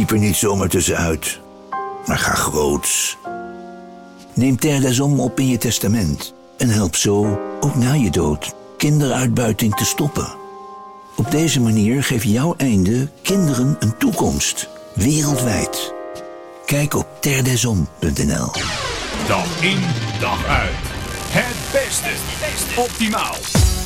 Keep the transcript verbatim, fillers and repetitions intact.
Piep er niet zomaar tussenuit, maar ga groots. Neem Terre des Hommes op in je testament en help zo, ook na je dood, kinderuitbuiting te stoppen. Op deze manier geeft jouw einde kinderen een toekomst, wereldwijd. Kijk op terre des hommes punt n l. Dag in, dag uit. Het beste. Optimaal.